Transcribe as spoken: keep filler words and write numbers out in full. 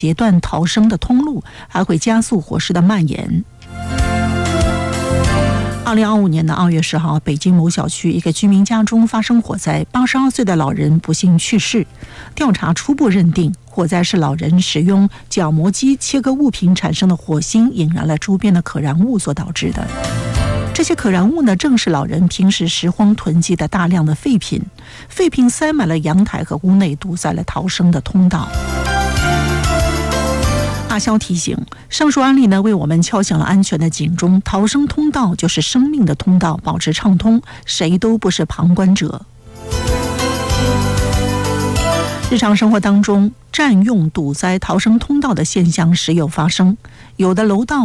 截断逃生的通路，还会加速火势的蔓延。二零二五年的二月十号，北京某小区一个居民家中发生火灾，八十二岁的老人不幸去世。调查初步认定，火灾是老人使用角磨机切割物品产生的火星引燃了周边的可燃物所导致的。这些可燃物呢，正是老人平时拾荒囤积的大量的废品，废品塞满了阳台和屋内，堵塞了逃生的通道。阿肖提醒，上述案例呢，为我们敲响了安全的警钟。逃生通道就是生命的通道，保持畅通，谁都不是旁观者。日常生活当中，占用、堵塞逃生通道的现象时有发生，有的楼道